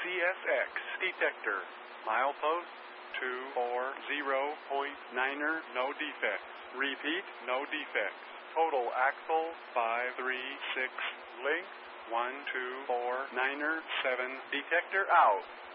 CSX detector. Milepost 240.9er, no defects. Repeat, no defects. Total axle 536. Length 1249er 7. Detector out.